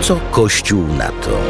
Co Kościół na to?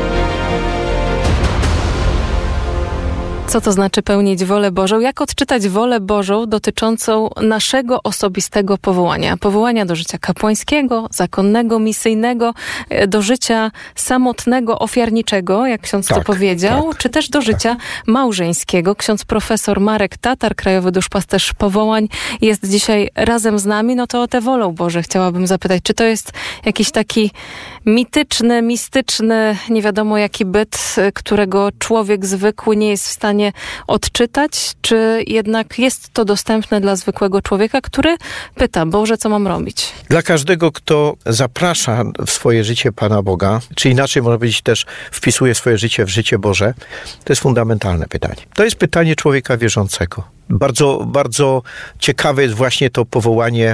Co to znaczy pełnić wolę Bożą? Jak odczytać wolę Bożą dotyczącą naszego osobistego powołania? Powołania do życia kapłańskiego, zakonnego, misyjnego, do życia samotnego, ofiarniczego, jak ksiądz to powiedział, czy też do życia małżeńskiego. Ksiądz profesor Marek Tatar, krajowy duszpasterz powołań, jest dzisiaj razem z nami. No to o tę wolę Bożą chciałabym zapytać. Czy to jest jakiś taki mityczny, mistyczny, nie wiadomo jaki byt, którego człowiek zwykły nie jest w stanie odczytać, czy jednak jest to dostępne dla zwykłego człowieka, który pyta: Boże, co mam robić? Dla każdego, kto zaprasza w swoje życie Pana Boga, czy inaczej można powiedzieć też wpisuje swoje życie w życie Boże, to jest fundamentalne pytanie. To jest pytanie człowieka wierzącego. Bardzo, bardzo ciekawe jest właśnie to powołanie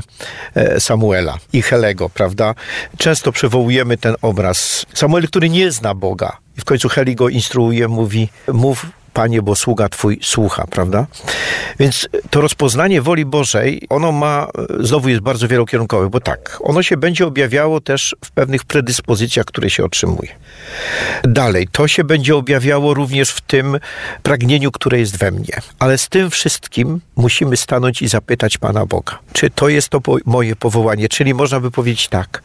Samuela i Helego, prawda? Często przywołujemy ten obraz. Samuel, który nie zna Boga. I w końcu Heli go instruuje, mówi: mów, Panie, bo sługa Twój słucha, prawda? Więc to rozpoznanie woli Bożej, ono znowu jest bardzo wielokierunkowe, bo tak, ono się będzie objawiało też w pewnych predyspozycjach, które się otrzymuje. Dalej, to się będzie objawiało również w tym pragnieniu, które jest we mnie. Ale z tym wszystkim musimy stanąć i zapytać Pana Boga, czy to jest to moje powołanie? Czyli można by powiedzieć tak,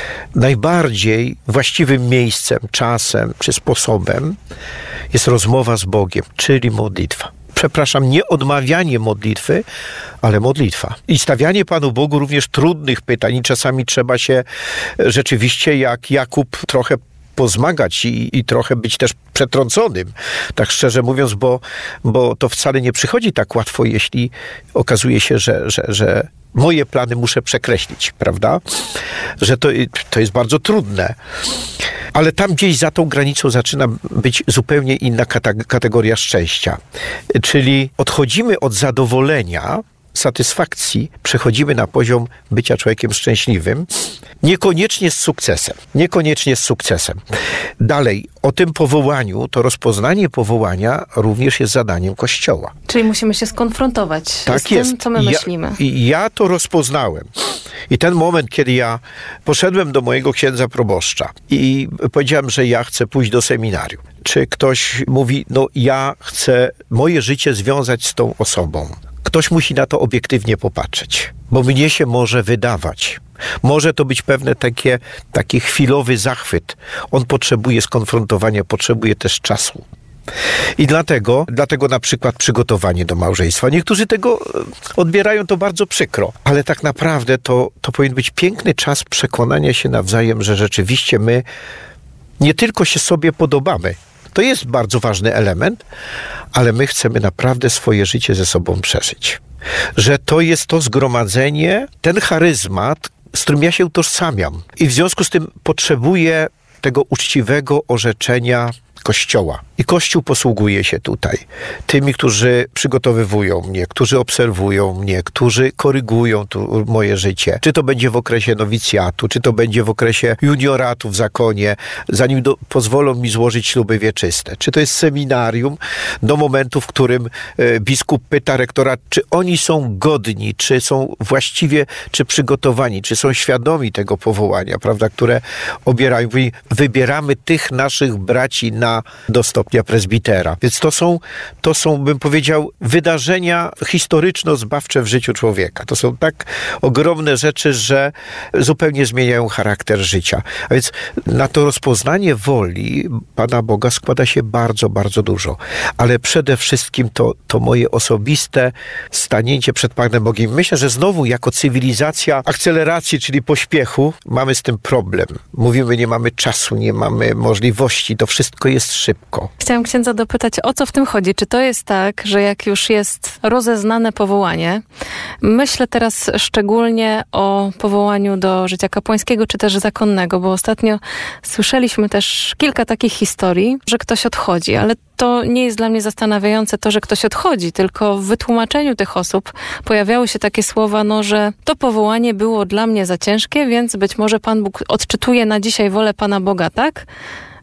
najbardziej właściwym miejscem, czasem czy sposobem jest rozmowa z Bogiem, czyli modlitwa. Przepraszam, nie odmawianie modlitwy, ale modlitwa. I stawianie Panu Bogu również trudnych pytań. I czasami trzeba się rzeczywiście jak Jakub trochę pozmagać i trochę być też przetrąconym, tak szczerze mówiąc, bo to wcale nie przychodzi tak łatwo, jeśli okazuje się, że moje plany muszę przekreślić, prawda? Że to jest bardzo trudne. Ale tam gdzieś za tą granicą zaczyna być zupełnie inna kategoria szczęścia. Czyli odchodzimy od zadowolenia, satysfakcji, przechodzimy na poziom bycia człowiekiem szczęśliwym, niekoniecznie z sukcesem. Niekoniecznie z sukcesem. Dalej, o tym powołaniu, to rozpoznanie powołania również jest zadaniem Kościoła. Czyli musimy się skonfrontować z tym, co my myślimy. Ja to rozpoznałem. I ten moment, kiedy ja poszedłem do mojego księdza proboszcza i powiedziałem, że ja chcę pójść do seminarium. Czy ktoś mówi, no ja chcę moje życie związać z tą osobą. Ktoś musi na to obiektywnie popatrzeć, bo mnie się może wydawać. Może to być pewne taki chwilowy zachwyt. On potrzebuje skonfrontowania, potrzebuje też czasu. I dlatego na przykład przygotowanie do małżeństwa. Niektórzy tego odbierają to bardzo przykro, ale tak naprawdę to powinien być piękny czas przekonania się nawzajem, że rzeczywiście my nie tylko się sobie podobamy. To jest bardzo ważny element, ale my chcemy naprawdę swoje życie ze sobą przeżyć. Że to jest to zgromadzenie, ten charyzmat, z którym ja się utożsamiam. I w związku z tym potrzebuję tego uczciwego orzeczenia Kościoła. I Kościół posługuje się tutaj tymi, którzy przygotowywują mnie, którzy obserwują mnie, którzy korygują moje życie. Czy to będzie w okresie nowicjatu, czy to będzie w okresie junioratu w zakonie, zanim pozwolą mi złożyć śluby wieczyste. Czy to jest seminarium do momentu, w którym biskup pyta rektora, czy oni są godni, czy są właściwie, czy przygotowani, czy są świadomi tego powołania, prawda, które obierają. Wybieramy tych naszych braci do stopnia prezbitera. Więc to są, bym powiedział, wydarzenia historyczno-zbawcze w życiu człowieka. To są tak ogromne rzeczy, że zupełnie zmieniają charakter życia. A więc na to rozpoznanie woli Pana Boga składa się bardzo, bardzo dużo. Ale przede wszystkim to moje osobiste stanięcie przed Panem Bogiem. Myślę, że znowu jako cywilizacja akceleracji, czyli pośpiechu, mamy z tym problem. Mówimy, nie mamy czasu, nie mamy możliwości, to wszystko jest szybko. Chciałam księdza dopytać, o co w tym chodzi? Czy to jest tak, że jak już jest rozeznane powołanie, myślę teraz szczególnie o powołaniu do życia kapłańskiego, czy też zakonnego, bo ostatnio słyszeliśmy też kilka takich historii, że ktoś odchodzi, ale to nie jest dla mnie zastanawiające to, że ktoś odchodzi, tylko w wytłumaczeniu tych osób pojawiały się takie słowa, że to powołanie było dla mnie za ciężkie, więc być może Pan Bóg odczytuje na dzisiaj wolę Pana Boga, tak?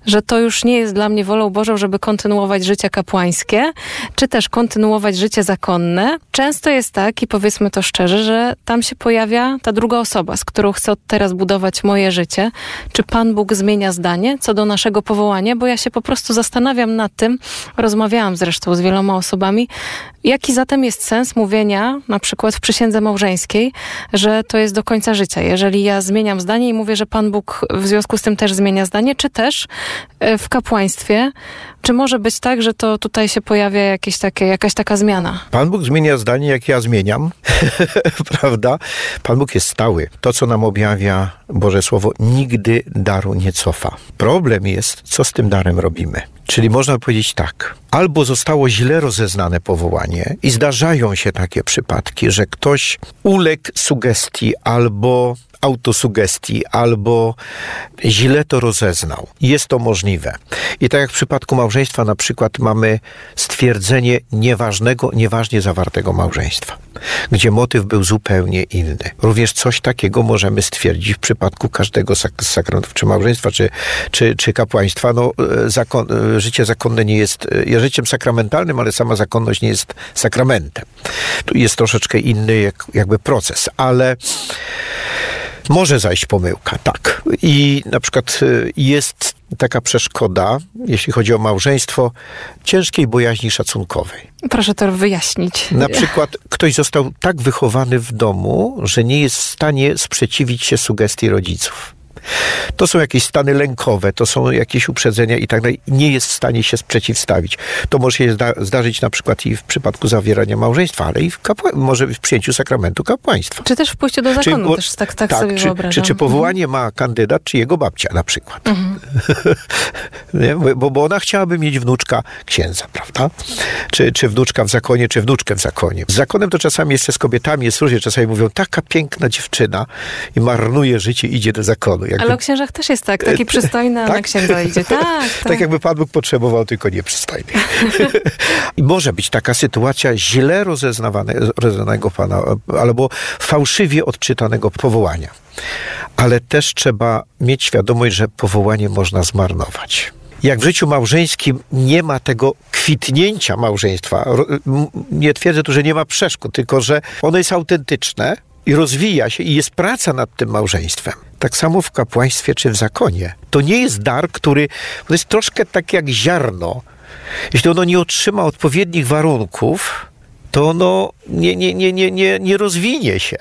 że to już nie jest dla mnie wolą Bożą, żeby kontynuować życie kapłańskie, czy też kontynuować życie zakonne. Często jest tak, i powiedzmy to szczerze, że tam się pojawia ta druga osoba, z którą chcę od teraz budować moje życie. Czy Pan Bóg zmienia zdanie co do naszego powołania? Bo ja się po prostu zastanawiam nad tym, rozmawiałam zresztą z wieloma osobami, jaki zatem jest sens mówienia, na przykład w przysiędze małżeńskiej, że to jest do końca życia. Jeżeli ja zmieniam zdanie i mówię, że Pan Bóg w związku z tym też zmienia zdanie, czy też w kapłaństwie, czy może być tak, że to tutaj się pojawia jakaś taka zmiana? Pan Bóg zmienia zdanie, jak ja zmieniam, prawda? Pan Bóg jest stały. To, co nam objawia Boże Słowo, nigdy daru nie cofa. Problem jest, co z tym darem robimy. Czyli można powiedzieć tak, albo zostało źle rozeznane powołanie i zdarzają się takie przypadki, że ktoś uległ sugestii albo autosugestii, albo źle to rozeznał. Jest to możliwe. I tak jak w przypadku małżeństwa na przykład mamy stwierdzenie nieważnie zawartego małżeństwa, gdzie motyw był zupełnie inny. Również coś takiego możemy stwierdzić w przypadku każdego z sakramentów, czy małżeństwa, czy kapłaństwa. Życie zakonne nie jest życiem sakramentalnym, ale sama zakonność nie jest sakramentem. Tu jest troszeczkę inny jakby proces, ale może zajść pomyłka, tak. I na przykład jest taka przeszkoda, jeśli chodzi o małżeństwo, ciężkiej bojaźni szacunkowej. Proszę to wyjaśnić. Na przykład ktoś został tak wychowany w domu, że nie jest w stanie sprzeciwić się sugestii rodziców. To są jakieś stany lękowe, to są jakieś uprzedzenia i tak dalej. Nie jest w stanie się sprzeciwstawić. To może się zdarzyć na przykład i w przypadku zawierania małżeństwa, ale i może w przyjęciu sakramentu kapłaństwa. Czy też w pójściu do zakonu, też tak sobie wyobrażam. Czy powołanie ma kandydat, czy jego babcia na przykład. Bo ona chciałaby mieć wnuczka księdza, prawda? Czy wnuczka w zakonie, czy wnuczkę w zakonie. Z zakonem to czasami jeszcze z kobietami jest różnie. Czasami mówią, taka piękna dziewczyna i marnuje życie, idzie do zakonu. Ale o księżach też jest tak, taki przystojny, tak? Na księdza idzie. Tak jakby Pan Bóg potrzebował tylko nieprzystojnych. I może być taka sytuacja źle rozeznanego Pana, albo fałszywie odczytanego powołania. Ale też trzeba mieć świadomość, że powołanie można zmarnować. Jak w życiu małżeńskim nie ma tego kwitnięcia małżeństwa, nie twierdzę tu, że nie ma przeszkód, tylko że ono jest autentyczne i rozwija się i jest praca nad tym małżeństwem. Tak samo w kapłaństwie czy w zakonie. To nie jest dar, to jest troszkę tak jak ziarno. Jeśli ono nie otrzyma odpowiednich warunków, to ono nie rozwinie się.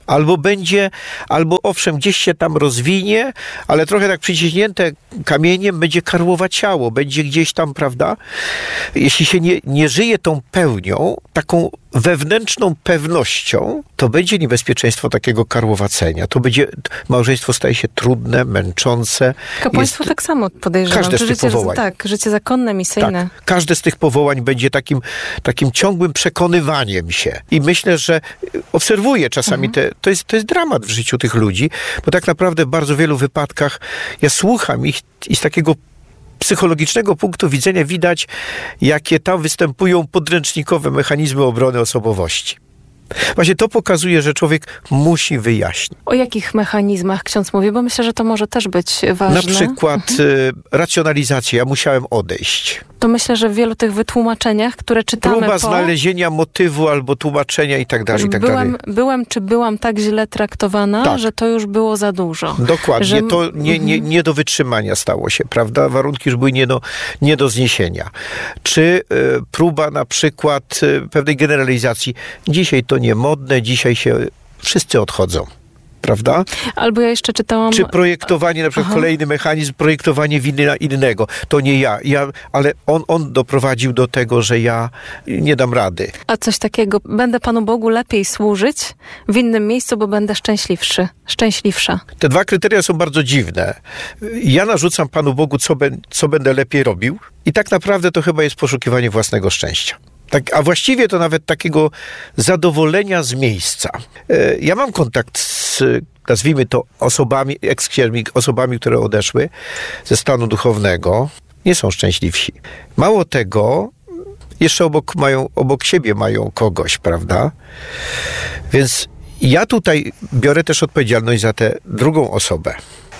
Albo owszem, gdzieś się tam rozwinie, ale trochę tak przyciśnięte kamieniem będzie karłowaciało, będzie gdzieś tam, prawda? Jeśli się nie żyje tą pełnią, taką wewnętrzną pewnością, to będzie niebezpieczeństwo takiego karłowacenia. Małżeństwo staje się trudne, męczące. Kapłaństwo tak samo podejrzewam. Każde z tych powołań. Tak, życie zakonne, misyjne. Tak, każde z tych powołań będzie takim ciągłym przekonywaniem się. I myślę, że obserwuję czasami to jest dramat w życiu tych ludzi, bo tak naprawdę w bardzo wielu wypadkach ja słucham ich i z takiego psychologicznego punktu widzenia widać, jakie tam występują podręcznikowe mechanizmy obrony osobowości. Właśnie to pokazuje, że człowiek musi wyjaśnić. O jakich mechanizmach ksiądz mówi? Bo myślę, że to może też być ważne. Na przykład racjonalizacja. Ja musiałem odejść. To myślę, że w wielu tych wytłumaczeniach, które czytamy Próba znalezienia motywu albo tłumaczenia i tak dalej, i tak dalej. Byłam tak źle traktowana, że to już było za dużo. Dokładnie. To nie do wytrzymania stało się, prawda? Warunki już były nie do zniesienia. Czy próba na przykład pewnej generalizacji. Dzisiaj to niemodne, dzisiaj się wszyscy odchodzą. Prawda? Albo ja jeszcze czytałam... Czy projektowanie, na przykład kolejny mechanizm, projektowanie winy na innego. To nie ja ale on doprowadził do tego, że ja nie dam rady. A coś takiego, będę Panu Bogu lepiej służyć w innym miejscu, bo będę szczęśliwsza. Te dwa kryteria są bardzo dziwne. Ja narzucam Panu Bogu, co będę lepiej robił i tak naprawdę to chyba jest poszukiwanie własnego szczęścia. Tak, a właściwie to nawet takiego zadowolenia z miejsca. Ja mam kontakt z, nazwijmy to, osobami, eks-księżmi, osobami, które odeszły ze stanu duchownego. Nie są szczęśliwsi. Mało tego, jeszcze obok siebie mają kogoś, prawda? Więc ja tutaj biorę też odpowiedzialność za tę drugą osobę.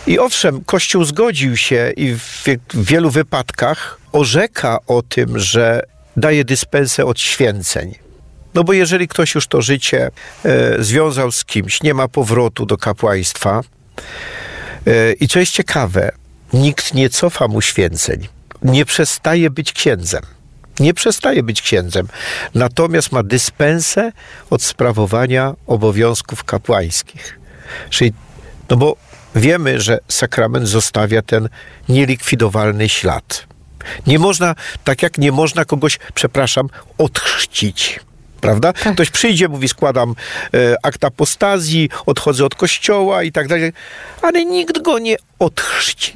I owszem, Kościół zgodził się i w wielu wypadkach orzeka o tym, że daje dyspensę od święceń. No bo jeżeli ktoś już to życie związał z kimś, nie ma powrotu do kapłaństwa i co jest ciekawe, nikt nie cofa mu święceń, nie przestaje być księdzem. Nie przestaje być księdzem, natomiast ma dyspensę od sprawowania obowiązków kapłańskich. Czyli, no bo wiemy, że sakrament zostawia ten nielikwidowalny ślad. Nie można, tak jak nie można kogoś, odchrzcić. Prawda? Tak. Ktoś przyjdzie, mówi, składam akt apostazji, odchodzę od kościoła i tak dalej, ale nikt go nie odchrzci.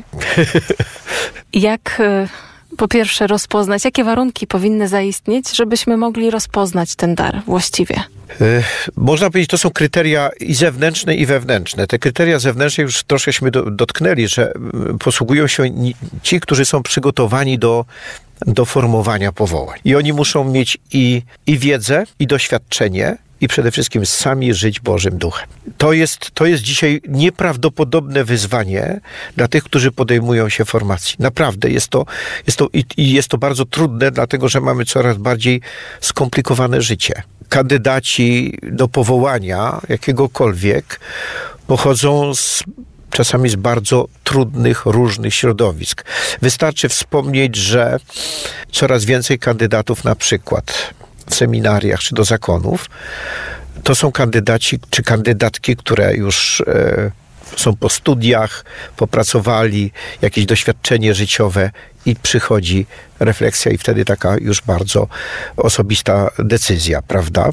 Jak po pierwsze rozpoznać, jakie warunki powinny zaistnieć, żebyśmy mogli rozpoznać ten dar właściwie? Można powiedzieć, to są kryteria i zewnętrzne, i wewnętrzne. Te kryteria zewnętrzne już troszeczśmy dotknęli, że posługują się ci, którzy są przygotowani do formowania powołań. I oni muszą mieć i wiedzę, i doświadczenie, i przede wszystkim sami żyć Bożym Duchem. To jest dzisiaj nieprawdopodobne wyzwanie dla tych, którzy podejmują się formacji. Naprawdę jest to bardzo trudne, dlatego że mamy coraz bardziej skomplikowane życie. Kandydaci do powołania jakiegokolwiek pochodzą czasami z bardzo trudnych, różnych środowisk. Wystarczy wspomnieć, że coraz więcej kandydatów na przykład w seminariach czy do zakonów, to są kandydaci czy kandydatki, które już są po studiach, popracowali, jakieś doświadczenie życiowe i przychodzi refleksja i wtedy taka już bardzo osobista decyzja, prawda?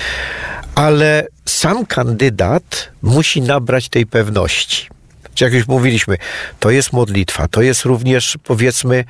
Ale sam kandydat musi nabrać tej pewności. Jak już mówiliśmy, to jest modlitwa, to jest również, powiedzmy,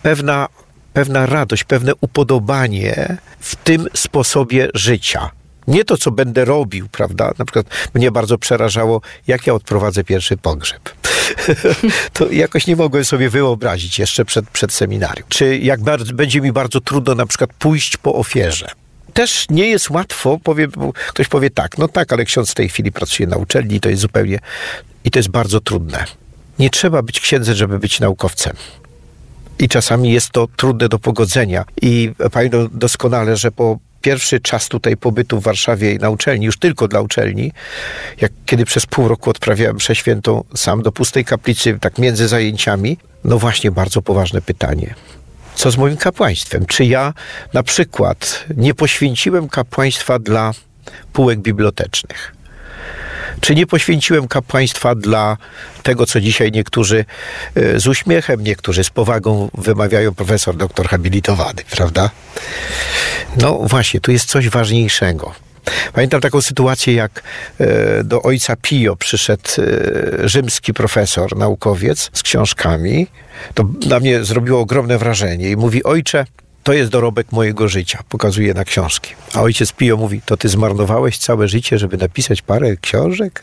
pewna radość, pewne upodobanie w tym sposobie życia. Nie to, co będę robił, prawda? Na przykład mnie bardzo przerażało, jak ja odprowadzę pierwszy pogrzeb. To jakoś nie mogłem sobie wyobrazić jeszcze przed seminarium. Czy jak będzie mi bardzo trudno na przykład pójść po ofierze. Też nie jest łatwo, ktoś powie tak, no tak, ale ksiądz w tej chwili pracuje na uczelni i to jest bardzo trudne. Nie trzeba być księdzem, żeby być naukowcem. I czasami jest to trudne do pogodzenia. I pamiętam doskonale, że po pierwszy czas tutaj pobytu w Warszawie na uczelni, już tylko dla uczelni, kiedy przez pół roku odprawiałem mszę świętą sam do pustej kaplicy, tak między zajęciami, no właśnie bardzo poważne pytanie. Co z moim kapłaństwem? Czy ja na przykład nie poświęciłem kapłaństwa dla półek bibliotecznych? Czy nie poświęciłem kapłaństwa dla tego, co dzisiaj niektórzy z uśmiechem, niektórzy z powagą wymawiają profesor, doktor habilitowany, prawda? No właśnie, tu jest coś ważniejszego. Pamiętam taką sytuację, jak do ojca Pio przyszedł rzymski profesor, naukowiec z książkami. To na mnie zrobiło ogromne wrażenie i mówi: ojcze, to jest dorobek mojego życia. Pokazuje na książki. A ojciec Pio mówi: to ty zmarnowałeś całe życie, żeby napisać parę książek?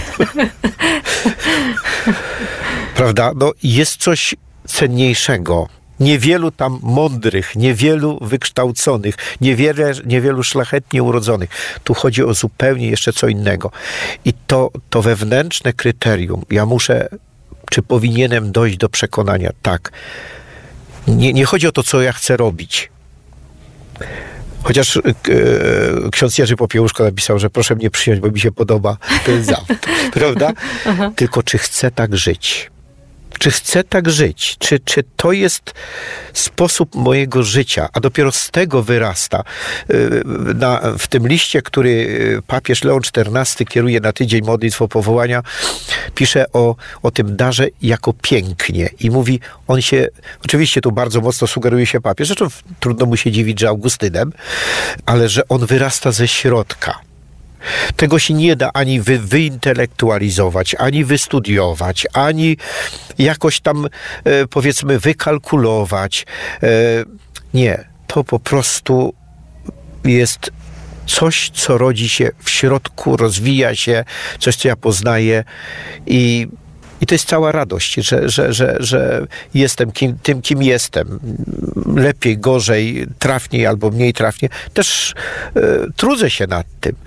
Prawda? No jest coś cenniejszego. Niewielu tam mądrych, niewielu wykształconych, niewielu szlachetnie urodzonych. Tu chodzi o zupełnie jeszcze co innego. I to wewnętrzne kryterium, ja muszę, czy powinienem dojść do przekonania, tak. Nie chodzi o to, co ja chcę robić. Chociaż ksiądz Jerzy Popiełuszko napisał, że proszę mnie przyjąć, bo mi się podoba ten zawód. Prawda? Aha. Tylko czy chcę tak żyć? Czy chcę tak żyć? Czy to jest sposób mojego życia? A dopiero z tego wyrasta. W tym liście, który papież Leon XIV kieruje na tydzień modlitw o powołania, pisze o tym darze jako pięknie. I mówi, on się, oczywiście tu bardzo mocno sugeruje się papież, zresztą trudno mu się dziwić, że Augustynem, ale że on wyrasta ze środka. Tego się nie da ani wyintelektualizować, ani wystudiować, ani jakoś tam, powiedzmy, wykalkulować. Nie, to po prostu jest coś, co rodzi się w środku, rozwija się, coś, co ja poznaję i to jest cała radość, że jestem tym, kim jestem. Lepiej, gorzej, trafniej albo mniej trafnie. Też trudzę się nad tym.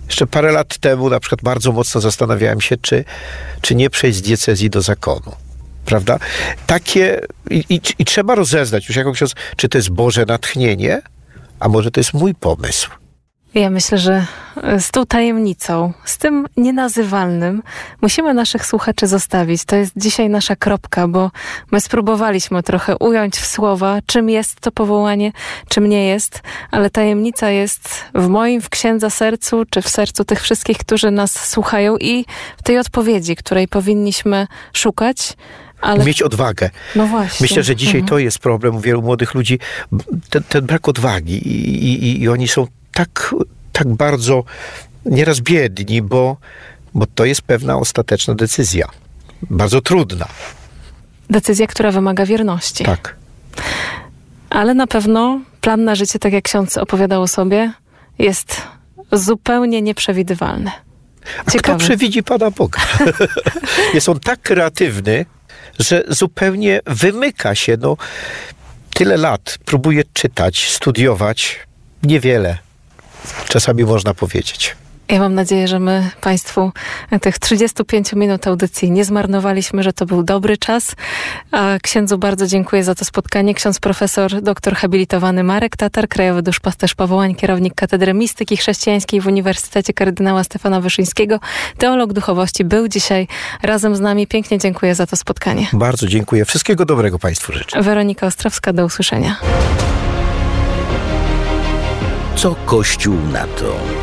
Jeszcze parę lat temu na przykład bardzo mocno zastanawiałem się, czy nie przejść z diecezji do zakonu. Prawda? Takie i trzeba rozeznać już jako ksiądz, czy to jest Boże natchnienie, a może to jest mój pomysł. Ja myślę, że z tą tajemnicą, z tym nienazywalnym musimy naszych słuchaczy zostawić. To jest dzisiaj nasza kropka, bo my spróbowaliśmy trochę ująć w słowa, czym jest to powołanie, czym nie jest, ale tajemnica jest w moim, w księdza sercu, czy w sercu tych wszystkich, którzy nas słuchają i w tej odpowiedzi, której powinniśmy szukać. Ale... Mieć odwagę. No właśnie. Myślę, że dzisiaj to jest problem u wielu młodych ludzi, ten brak odwagi i oni są tak bardzo nieraz biedni, bo to jest pewna ostateczna decyzja. Bardzo trudna. Decyzja, która wymaga wierności. Tak. Ale na pewno plan na życie, tak jak ksiądz opowiadał o sobie, jest zupełnie nieprzewidywalny. A kto przewidzi Pana Boga? Jest on tak kreatywny, że zupełnie wymyka się. Tyle lat próbuję czytać, studiować. Niewiele. Czasami można powiedzieć. Ja mam nadzieję, że my Państwu tych 35 minut audycji nie zmarnowaliśmy, że to był dobry czas. A księdzu bardzo dziękuję za to spotkanie. Ksiądz profesor, doktor habilitowany Marek Tatar, krajowy duszpasterz powołań, kierownik Katedry Mistyki Chrześcijańskiej w Uniwersytecie Kardynała Stefana Wyszyńskiego, teolog duchowości, był dzisiaj razem z nami. Pięknie dziękuję za to spotkanie. Bardzo dziękuję. Wszystkiego dobrego Państwu życzę. Weronika Ostrowska, do usłyszenia. Co Kościół na to?